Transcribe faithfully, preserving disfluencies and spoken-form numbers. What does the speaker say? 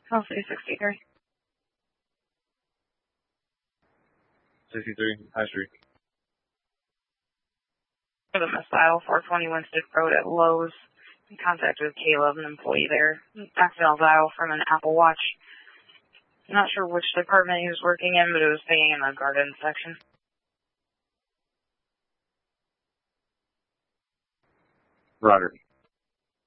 I'll say sixty-three. sixty-three, High Street. For the missile, four twenty Winstick Road at Lowe's. In contact with Caleb, an employee there. Accidental dial from an Apple Watch. Not sure which department he was working in, but it was pinging in the garden section. Roger.